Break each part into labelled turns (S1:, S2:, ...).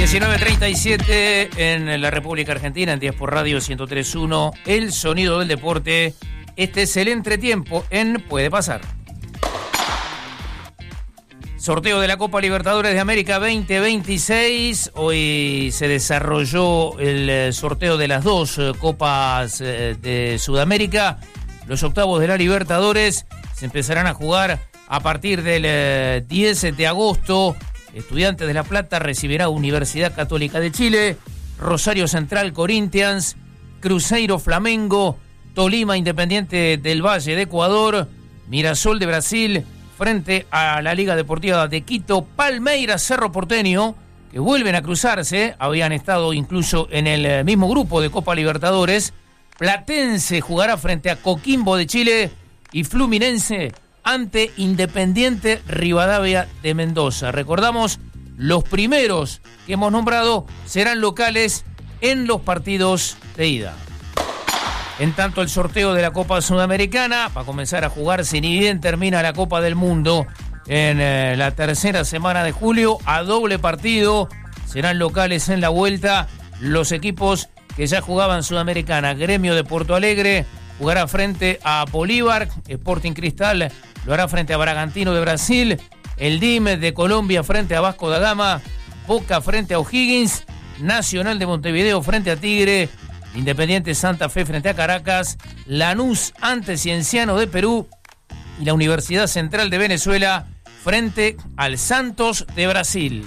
S1: 19:37 en la República Argentina, en 10 por Radio 103.1, el sonido del deporte. Este es el entretiempo en Puede Pasar. Sorteo de la Copa Libertadores de América 2026. Hoy se desarrolló el sorteo de las dos Copas de Sudamérica. Los octavos de la Libertadores se empezarán a jugar a partir del 10 de agosto. Estudiantes de La Plata recibirá Universidad Católica de Chile, Rosario Central Corinthians, Cruzeiro Flamengo, Tolima Independiente del Valle de Ecuador, Mirasol de Brasil frente a la Liga Deportiva de Quito, Palmeiras Cerro Porteño, que vuelven a cruzarse, habían estado incluso en el mismo grupo de Copa Libertadores. Platense jugará frente a Coquimbo de Chile y Fluminense ante Independiente Rivadavia de Mendoza. Recordamos, los primeros que hemos nombrado serán locales en los partidos de ida. En tanto, el sorteo de la Copa Sudamericana va a comenzar a jugarse ni bien termina la Copa del Mundo en la tercera semana de julio, a doble partido. Serán locales en la vuelta los equipos que ya jugaban Sudamericana. Gremio de Porto Alegre jugará frente a Bolívar, Sporting Cristal lo hará frente a Bragantino de Brasil, el DIM de Colombia frente a Vasco da Gama, Boca frente a O'Higgins, Nacional de Montevideo frente a Tigre, Independiente Santa Fe frente a Caracas, Lanús ante Cienciano de Perú y la Universidad Central de Venezuela frente al Santos de Brasil.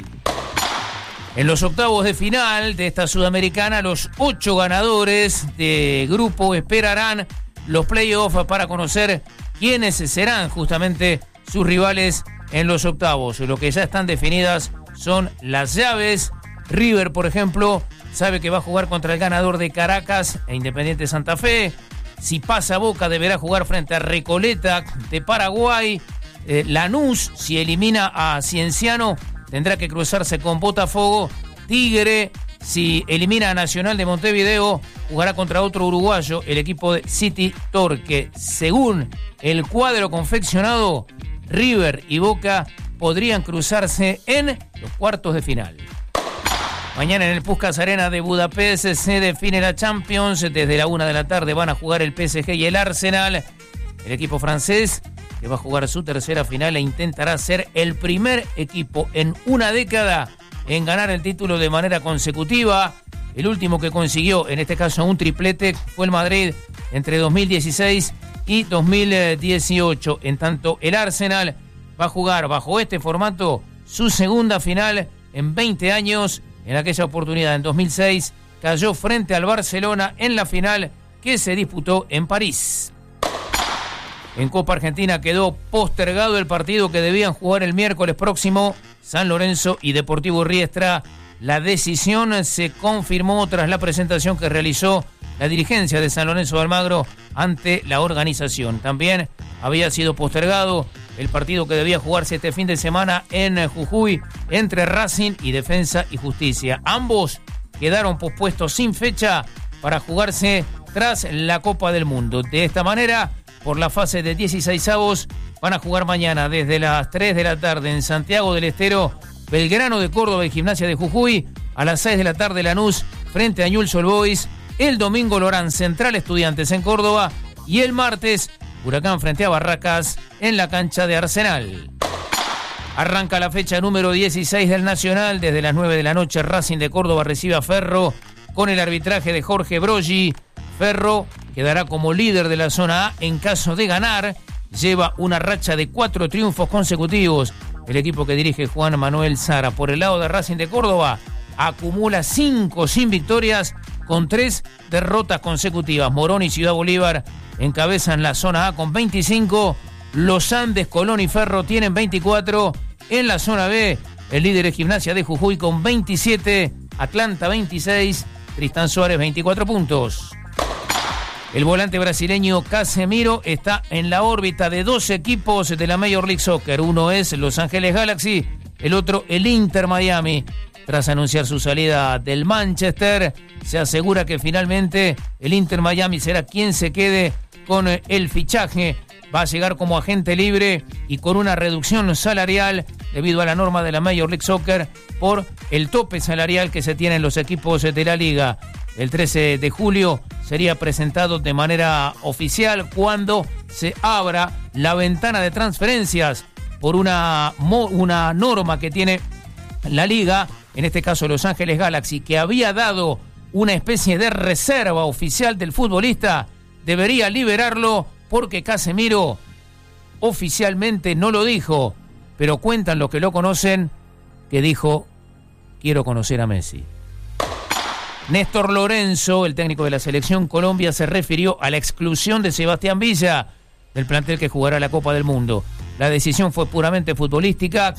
S1: En los octavos de final de esta Sudamericana, los 8 ganadores de grupo esperarán los playoffs para conocer quiénes serán justamente sus rivales en los octavos. Lo que ya están definidas son las llaves. River, por ejemplo, sabe que va a jugar contra el ganador de Caracas e Independiente Santa Fe. Si pasa Boca, deberá jugar frente a Recoleta de Paraguay. Lanús, si elimina a Cienciano, tendrá que cruzarse con Botafogo. Tigre, si elimina a Nacional de Montevideo, jugará contra otro uruguayo, el equipo de City Torque. Según el cuadro confeccionado, River y Boca podrían cruzarse en los cuartos de final. Mañana en el Puskás Arena de Budapest se define la Champions. Desde la 1 de la tarde van a jugar el PSG y el Arsenal. El equipo francés, que va a jugar su tercera final e intentará ser el primer equipo en una década en ganar el título de manera consecutiva. El último que consiguió, en este caso un triplete, fue el Madrid entre 2016 y 2018. En tanto, el Arsenal va a jugar bajo este formato su segunda final en 20 años. En aquella oportunidad, en 2006, cayó frente al Barcelona en la final que se disputó en París. En Copa Argentina quedó postergado el partido que debían jugar el miércoles próximo, San Lorenzo y Deportivo Riestra. La decisión se confirmó tras la presentación que realizó la dirigencia de San Lorenzo de Almagro ante la organización. También había sido postergado el partido que debía jugarse este fin de semana en Jujuy entre Racing y Defensa y Justicia. Ambos quedaron pospuestos sin fecha para jugarse tras la Copa del Mundo. De esta manera, por la fase de 16avos, van a jugar mañana desde las 3 de la tarde en Santiago del Estero, Belgrano de Córdoba y Gimnasia de Jujuy. A las 6 de la tarde Lanús frente a Newell's Old Boys. El domingo lo harán Central Estudiantes en Córdoba. Y el martes, Huracán frente a Barracas en la cancha de Arsenal. Arranca la fecha número 16 del Nacional. Desde las 9 de la noche Racing de Córdoba recibe a Ferro con el arbitraje de Jorge Broggi. Ferro quedará como líder de la zona A en caso de ganar. Lleva una racha de 4 triunfos consecutivos. El equipo que dirige Juan Manuel Zara. Por el lado de Racing de Córdoba, acumula 5 sin victorias con 3 derrotas consecutivas. Morón y Ciudad Bolívar encabezan la zona A con 25. Los Andes, Colón y Ferro tienen 24. En la zona B, el líder es Gimnasia de Jujuy con 27. Atlanta 26. Tristán Suárez 24 puntos. El volante brasileño Casemiro está en la órbita de 2 equipos de la Major League Soccer. Uno es Los Ángeles Galaxy, el otro el Inter Miami. Tras anunciar su salida del Manchester, se asegura que finalmente el Inter Miami será quien se quede con el fichaje va a llegar como agente libre y con una reducción salarial debido a la norma de la Major League Soccer por el tope salarial que se tiene en los equipos de la liga. El 13 de julio sería presentado de manera oficial cuando se abra la ventana de transferencias por una norma que tiene la liga, en este caso Los Ángeles Galaxy, que había dado una especie de reserva oficial del futbolista, debería liberarlo porque Casemiro oficialmente no lo dijo, pero cuentan los que lo conocen que dijo: quiero conocer a Messi. Néstor Lorenzo, el técnico de la selección Colombia, se refirió a la exclusión de Sebastián Villa del plantel que jugará la Copa del Mundo. La decisión fue puramente futbolística,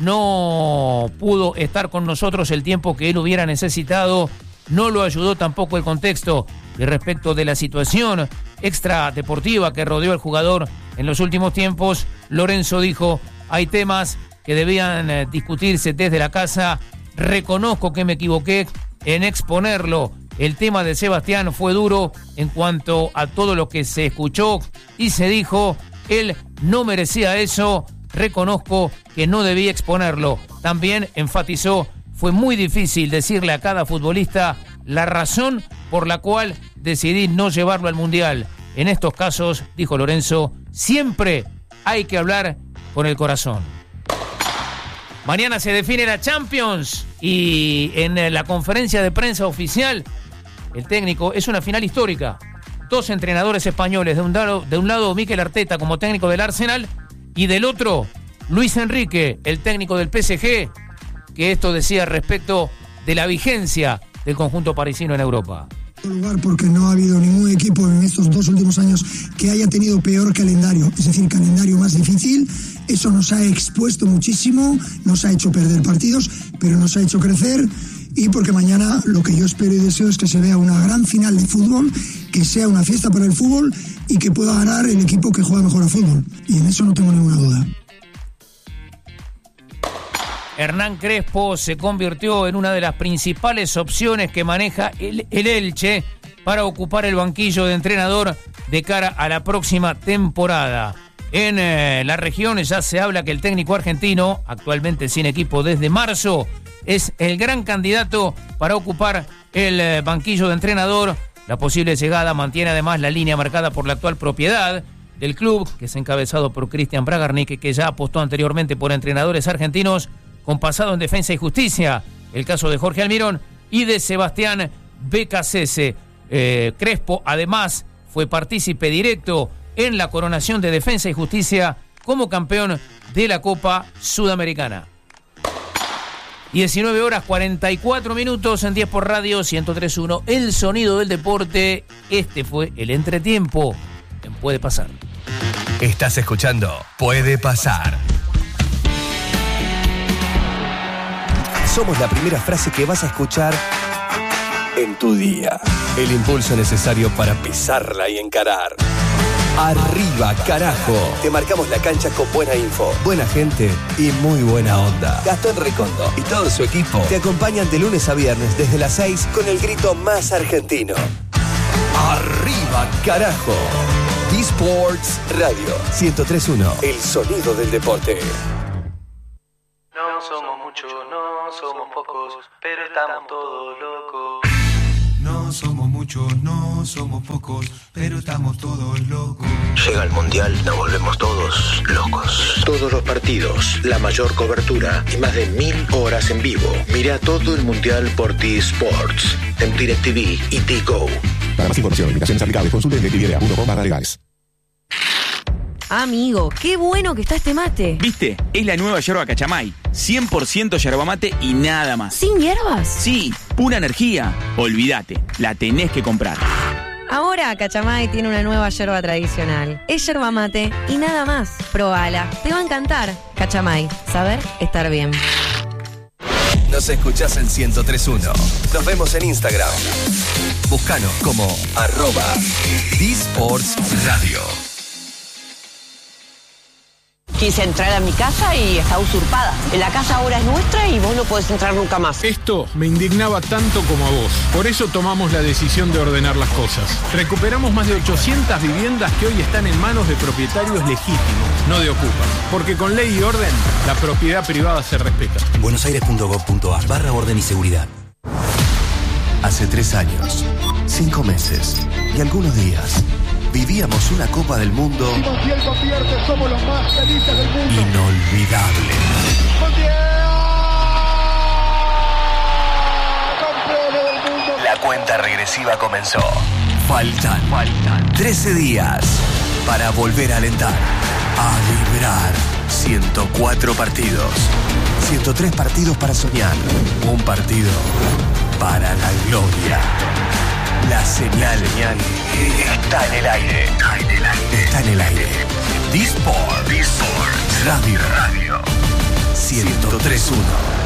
S1: no pudo estar con nosotros el tiempo que él hubiera necesitado, no lo ayudó tampoco el contexto y respecto de la situación extradeportiva que rodeó al jugador en los últimos tiempos. Lorenzo dijo: hay temas que debían discutirse desde la casa, reconozco que me equivoqué en exponerlo. El tema de Sebastián fue duro en cuanto a todo lo que se escuchó y se dijo. Él no merecía eso, reconozco que no debía exponerlo. También enfatizó: fue muy difícil decirle a cada futbolista la razón por la cual decidí no llevarlo al Mundial. En estos casos, dijo Lorenzo, siempre hay que hablar con el corazón. Mañana se define la Champions y en la conferencia de prensa oficial, el técnico, es una final histórica. 2 entrenadores españoles, de un lado Mikel Arteta como técnico del Arsenal y del otro Luis Enrique, el técnico del PSG, que esto decía respecto de la vigencia del conjunto parisino en Europa.
S2: Lugar porque no ha habido ningún equipo en estos 2 últimos años que haya tenido peor calendario, es decir, calendario más difícil. Eso nos ha expuesto muchísimo, nos ha hecho perder partidos, pero nos ha hecho crecer. Y porque mañana lo que yo espero y deseo es que se vea una gran final de fútbol, que sea una fiesta para el fútbol y que pueda ganar el equipo que juega mejor a fútbol. Y en eso no tengo ninguna duda.
S1: Hernán Crespo se convirtió en una de las principales opciones que maneja el Elche para ocupar el banquillo de entrenador de cara a la próxima temporada. En la región ya se habla que el técnico argentino, actualmente sin equipo desde marzo, es el gran candidato para ocupar el banquillo de entrenador. La posible llegada mantiene además la línea marcada por la actual propiedad del club, que es encabezado por Cristian Bragarnik, que ya apostó anteriormente por entrenadores argentinos con pasado en Defensa y Justicia, el caso de Jorge Almirón y de Sebastián Becasese. Crespo además fue partícipe directo en la coronación de Defensa y Justicia como campeón de la Copa Sudamericana. 19:44 en 10 por Radio 103.1, el sonido del deporte. Este fue el entretiempo en Puede Pasar.
S3: Estás escuchando Puede Pasar. Somos la primera frase que vas a escuchar en tu día. El impulso necesario para pisarla y encarar. Arriba, carajo. Te marcamos la cancha con buena info, buena gente y muy buena onda. Gastón Recondo y todo su equipo te acompañan de lunes a viernes desde las 6 con el grito más argentino. Arriba, carajo. eSports Radio 103.1, el sonido del deporte.
S4: No somos muchos, no somos pocos, pero estamos todos locos.
S5: No somos muchos, no somos pocos, pero estamos todos locos.
S6: Llega el Mundial, nos volvemos todos locos. Todos los partidos, la mayor cobertura y más de 1000 horas en vivo. Mira todo el Mundial por eSports, en DirecTV y Tigo.
S7: Para más información y limitaciones aplicables, consulte DirecTV.com/legales.
S8: Amigo, qué bueno que está este mate.
S9: ¿Viste? Es la nueva yerba Cachamay. 100% yerba mate y nada más.
S8: ¿Sin hierbas?
S9: Sí, pura energía. Olvídate, la tenés que comprar.
S8: Ahora Cachamay tiene una nueva yerba tradicional. Es yerba mate y nada más. Probala, te va a encantar. Cachamay, saber estar bien.
S3: Nos escuchás en 103.1. Nos vemos en Instagram. Búscanos como @eSports Radio.
S10: Quise entrar a mi casa y está usurpada. La casa ahora es nuestra y vos no podés entrar nunca más.
S11: Esto me indignaba tanto como a vos. Por eso tomamos la decisión de ordenar las cosas. Recuperamos más de 800 viviendas que hoy están en manos de propietarios legítimos, no de ocupas. Porque con ley y orden, la propiedad privada se respeta.
S3: buenosaires.gov.ar/orden y seguridad. Hace 3 años, 5 meses y algunos días, vivíamos una Copa del Mundo
S12: Montiel convierte, somos los más felices del mundo.
S3: inolvidable.
S12: Campeones del mundo.
S3: La cuenta regresiva comenzó. Faltan 13 días para volver a alentar, a vibrar. 104 partidos, 103 partidos para soñar, un partido para la gloria. La señal está en el aire. Está en el aire. D-Sport Radio 103.1.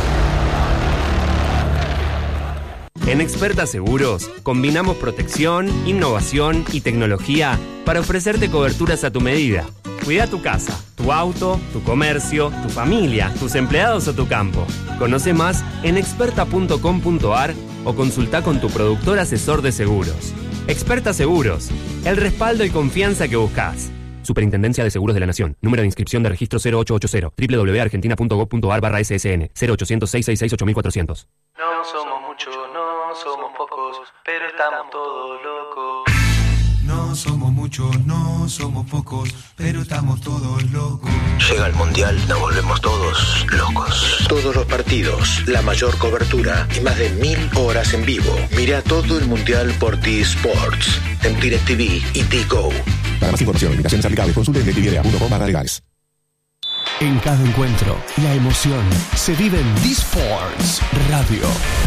S13: En Experta Seguros, combinamos protección, innovación y tecnología para ofrecerte coberturas a tu medida. Cuida tu casa, tu auto, tu comercio, tu familia, tus empleados o tu campo. Conoce más en experta.com.ar o consulta con tu productor asesor de seguros. Experta Seguros, el respaldo y confianza que buscas. Superintendencia de Seguros de la Nación. Número de inscripción de registro 0880. www.argentina.gov.ar/ssn 0800-666-8400.
S4: No somos muchos, no somos pocos, pero estamos todos locos.
S5: No somos muchos, no somos pocos, pero estamos todos locos.
S6: Llega el Mundial, nos volvemos todos locos. Todos los partidos, la mayor cobertura y más de 1000 horas en vivo. Mira todo el Mundial por T-Sports, en DirecTV y T-Go.
S7: Para más información, limitaciones aplicables, consulte DirecTV.com/legales.
S3: En cada encuentro, la emoción se vive en D-Sports Radio.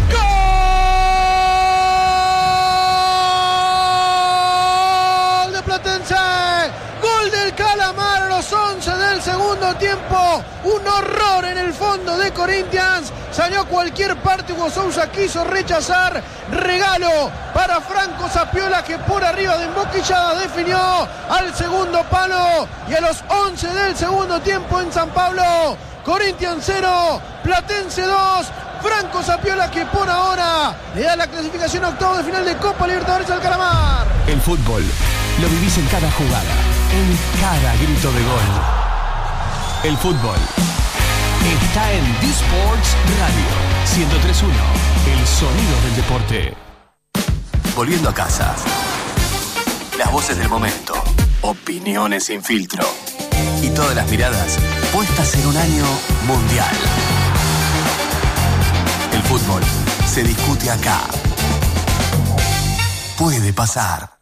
S12: ¡Gol de Platense! ¡Gol del Calamar a los 11 del segundo tiempo! Un horror en el fondo de Corinthians. Salió a cualquier parte. Hugo Sousa quiso rechazar. Regalo para Franco Zapiola, que por arriba de emboquillada definió al segundo palo. Y a los 11 del segundo tiempo en San Pablo, Corinthians 0, Platense 2. Franco Zapiola, que por ahora le da la clasificación a octavos de final de Copa Libertadores al Calamar.
S3: El fútbol lo vivís en cada jugada, en cada grito de gol. El fútbol está en D-Sports Radio 103.1, el sonido del deporte. Volviendo a casa, las voces del momento, opiniones sin filtro y todas las miradas puestas en un año mundial. El fútbol se discute acá. Puede pasar.